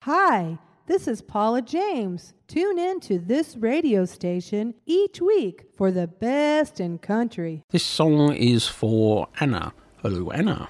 Hi, this is Paula James. Tune in to this radio station each week for the best in country. This song is for Anna. Hello, Anna.